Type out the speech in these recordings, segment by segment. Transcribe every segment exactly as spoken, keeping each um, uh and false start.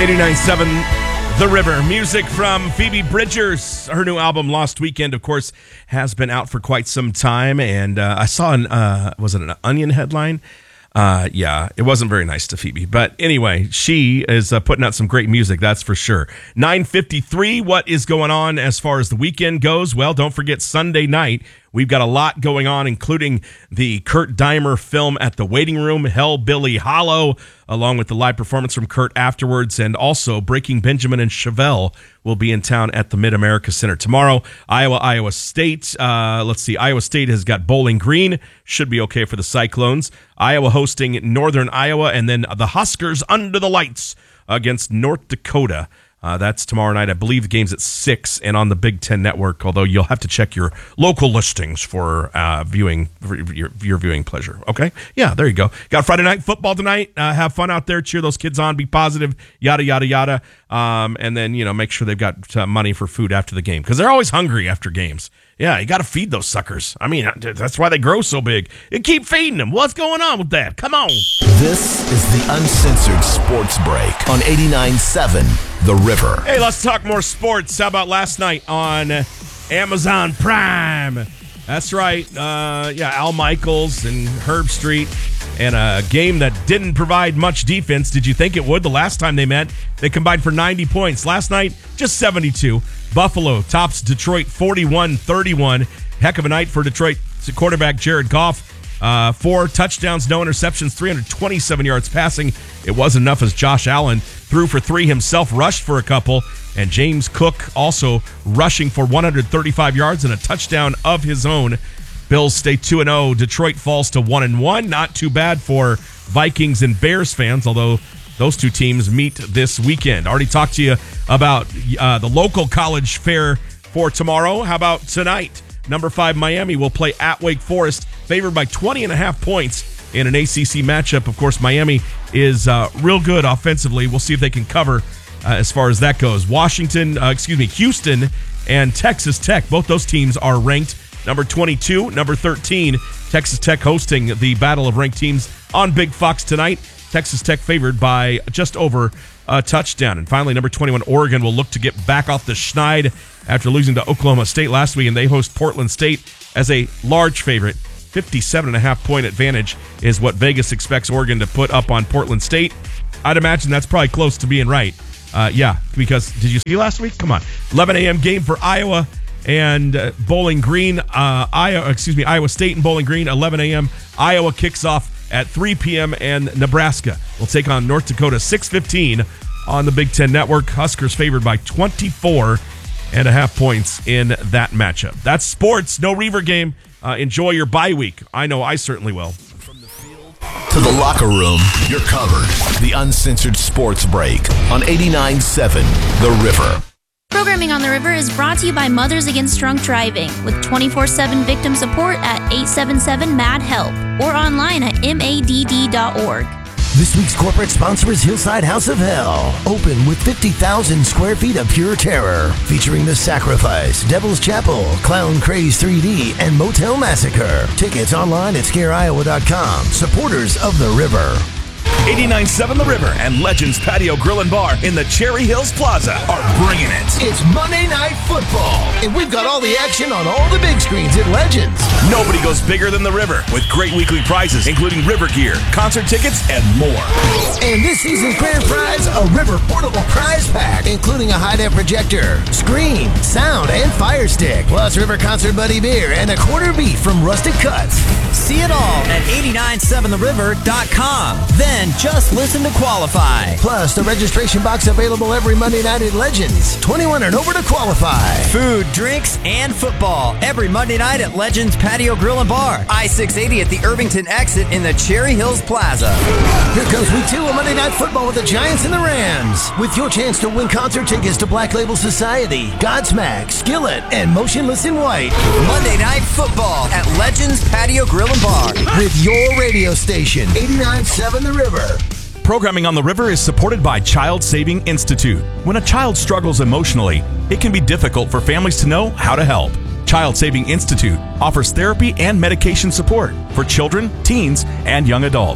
eighty-nine point seven The River. Music from Phoebe Bridgers. Her new album, Lost Weekend, of course, has been out for quite some time. And uh, I saw an, uh, was it an Onion headline? Uh, yeah, it wasn't very nice to Phoebe. But anyway, she is uh, putting out some great music, that's for sure. nine fifty-three, what is going on as far as the weekend goes? Well, don't forget Sunday night. We've got a lot going on, including the Kurt Deimer film At the Waiting Room, Hellbilly Hollow, along with the live performance from Kurt afterwards, and also Breaking Benjamin and Chevelle will be in town at the Mid-America Center tomorrow. Iowa, Iowa State. Uh, let's see. Iowa State has got Bowling Green. Should be okay for the Cyclones. Iowa hosting Northern Iowa, and then the Huskers under the lights against North Dakota. Uh, that's tomorrow night. I believe the game's at six and on the Big Ten Network, although you'll have to check your local listings for uh, viewing for your, your viewing pleasure. Okay? Yeah, there you go. Got Friday night football tonight. Uh, have fun out there. Cheer those kids on. Be positive. Yada, yada, yada. Um, and then, you know, make sure they've got uh, money for food after the game because they're always hungry after games. Yeah, you got to feed those suckers. I mean, that's why they grow so big. And keep feeding them. What's going on with that? Come on. This is the Uncensored Sports Break on eighty-nine point seven The River. Hey, let's talk more sports. How about last night on Amazon Prime? That's right. Uh, yeah, Al Michaels and Herb Street. And a game that didn't provide much defense. Did you think it would? The last time they met, they combined for ninety points. Last night, just seventy-two. Buffalo tops Detroit forty-one thirty-one. Heck of a night for Detroit quarterback Jared Goff. Uh, four touchdowns, no interceptions, three hundred twenty-seven yards passing. It wasn't enough as Josh Allen threw for three himself, rushed for a couple. And James Cook also rushing for one hundred thirty-five yards and a touchdown of his own. Bills stay two and oh. Detroit falls to one and one. Not too bad for Vikings and Bears fans, although those two teams meet this weekend. Already talked to you about uh, the local college fair for tomorrow. How about tonight? Number five, Miami will play at Wake Forest, favored by twenty and a half points in an A C C matchup. Of course, Miami is uh, real good offensively. We'll see if they can cover uh, as far as that goes. Washington, uh, excuse me, Houston and Texas Tech, both those teams are ranked number twenty-two, number thirteen. Texas Tech hosting the battle of ranked teams on Big Fox tonight. Texas Tech favored by just over a touchdown. And finally, number twenty-one, Oregon will look to get back off the schneid after losing to Oklahoma State last week, and they host Portland State as a large favorite. fifty-seven and a half point advantage is what Vegas expects Oregon to put up on Portland State. I'd imagine that's probably close to being right. Uh, yeah, because did you see last week? Come on. eleven a.m. game for Iowa and uh, Bowling Green. Uh, Iowa, excuse me, Iowa State and Bowling Green, eleven a.m. Iowa kicks off at three p.m. and Nebraska will take on North Dakota, six fifteen on the Big Ten Network. Huskers favored by twenty-four and a half points in that matchup. That's sports. No Reaver game. Uh, enjoy your bye week. I know I certainly will. From the field to the locker room, you're covered. The Uncensored Sports Break on eighty-nine point seven The River. Programming on the River is brought to you by Mothers Against Drunk Driving with twenty-four seven victim support at eight seven seven M A D HELP or online at M A D D dot org. This week's corporate sponsor is Hillside House of Hell. Open with fifty thousand square feet of pure terror. Featuring The Sacrifice, Devil's Chapel, Clown Craze three D, and Motel Massacre. Tickets online at scare iowa dot com. Supporters of the River. eighty-nine point seven The River and Legends Patio Grill and Bar in the Cherry Hills Plaza are bringing it. It's Monday Night Football, and we've got all the action on all the big screens at Legends. Nobody goes bigger than The River with great weekly prizes, including River gear, concert tickets, and more. And this season's grand prize, a River portable prize pack, including a high-def projector, screen, sound, and fire stick, plus River Concert Buddy beer and a quarter beef from Rustic Cuts. See it all at eighty-nine seven the river dot com. Then just listen to qualify. Plus, the registration box available every Monday night at Legends. twenty-one and over to qualify. Food, drinks, and football every Monday night at Legends Patio Grill and Bar. I six eighty at the Irvington exit in the Cherry Hills Plaza. Here comes week two of Monday Night Football with the Giants and the Rams. With your chance to win concert tickets to Black Label Society, Godsmack, Skillet, and Motionless in White. Monday Night Football at Legends Patio Grill and Bar. With your radio station, eighty-nine point seven The River. Programming on the River is supported by Child Saving Institute. When a child struggles emotionally, it can be difficult for families to know how to help. Child Saving Institute offers therapy and medication support for children, teens, and young adults.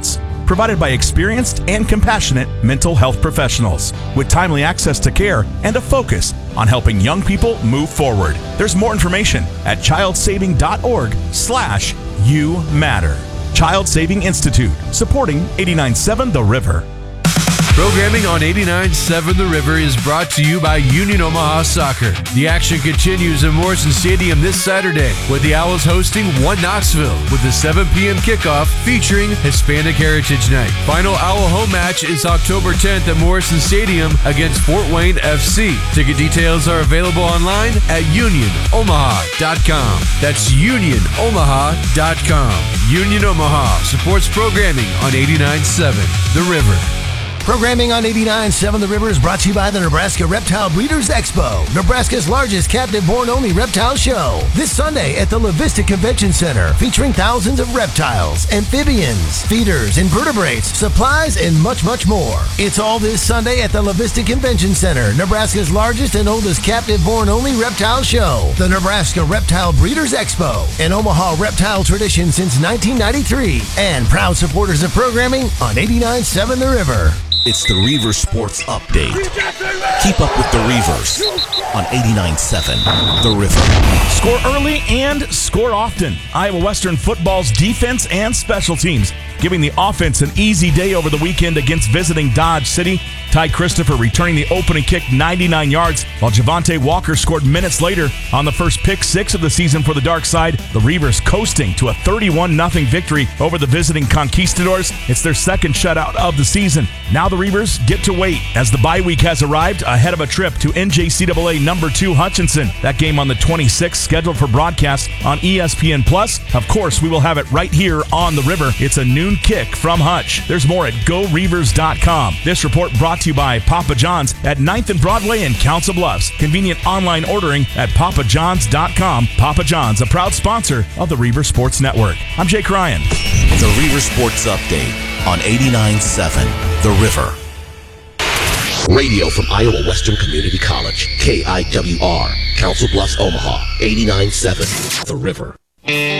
provided by experienced and compassionate mental health professionals with timely access to care and a focus on helping young people move forward. There's more information at childsaving.org slash you matter. Child Saving Institute, supporting eighty-nine point seven The River. Programming on eighty-nine point seven The River is brought to you by Union Omaha Soccer. The action continues in Morrison Stadium this Saturday with the Owls hosting One Knoxville with a seven p.m. kickoff featuring Hispanic Heritage Night. Final Owl home match is October tenth at Morrison Stadium against Fort Wayne F C. Ticket details are available online at union omaha dot com. That's union omaha dot com. Union Omaha supports programming on eighty-nine point seven The River. Programming on eighty-nine point seven The River is brought to you by the Nebraska Reptile Breeders Expo, Nebraska's largest captive-born-only reptile show. This Sunday at the La Vista Convention Center, featuring thousands of reptiles, amphibians, feeders, invertebrates, supplies, and much, much more. It's all this Sunday at the La Vista Convention Center, Nebraska's largest and oldest captive-born-only reptile show. The Nebraska Reptile Breeders Expo, an Omaha reptile tradition since nineteen ninety-three, and proud supporters of programming on eighty-nine point seven The River. It's the Reaver Sports Update. Keep up with the Reavers on eighty-nine point seven The River. Score early and score often. Iowa Western football's defense and special teams giving the offense an easy day over the weekend against visiting Dodge City. Ty Christopher returning the opening kick ninety-nine yards, while Javante Walker scored minutes later on the first pick six of the season for the Dark Side. The Reavers coasting to a thirty-one nothing victory over the visiting Conquistadors. It's their second shutout of the season. Now the Reavers get to wait as the bye week has arrived ahead of a trip to N J C A A number two Hutchinson. That game on the twenty-sixth, scheduled for broadcast on E S P N Plus. Of course, we will have it right here on the River. It's a noon kick from Hutch. There's more at go reavers dot com. This report brought to you by Papa John's at ninth and Broadway in Council Bluffs. Convenient online ordering at papa johns dot com. Papa John's, a proud sponsor of the Reaver Sports Network. I'm Jake Ryan. The Reaver Sports Update on eighty-nine point seven The River. Radio from Iowa Western Community College, K I W R, Council Bluffs, Omaha, eighty-nine point seven The River.